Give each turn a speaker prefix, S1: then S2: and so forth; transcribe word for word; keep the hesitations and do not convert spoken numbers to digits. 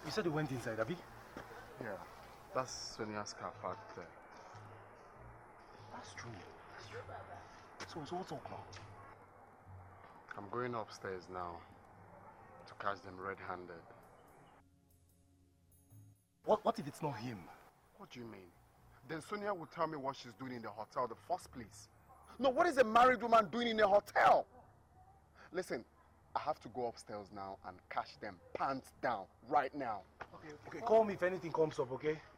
S1: You said you went inside, Abby?
S2: Yeah, that's Sonia's car parked there.
S1: That's true. That's true. So, so what's up now?
S2: I'm going upstairs now to catch them red-handed.
S1: What, what if it's not him?
S2: What do you mean? Then Sonia will tell me what she's doing in the hotel in the first place. No, what is a married woman doing in a hotel? Listen, I have to go upstairs now and catch them pants down right now.
S1: Okay, okay. Okay, call me if anything comes up, okay?